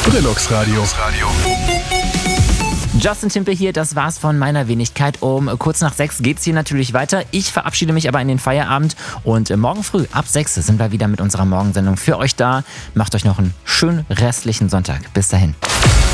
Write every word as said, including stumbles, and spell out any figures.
Brillux Radio. Justin Timpe hier, das war's von meiner Wenigkeit. Um kurz nach sechs geht's hier natürlich weiter. Ich verabschiede mich aber in den Feierabend und morgen früh ab sechs sind wir wieder mit unserer Morgensendung für euch da. Macht euch noch einen schönen restlichen Sonntag. Bis dahin.